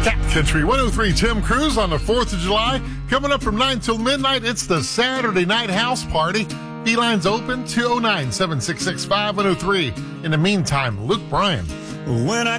Cat Country 103, Tim Cruz on the 4th of July. Coming up from 9 till midnight, it's the Saturday Night House Party. Beeline's open, 209-766-5103. In the meantime, Luke Bryan. When I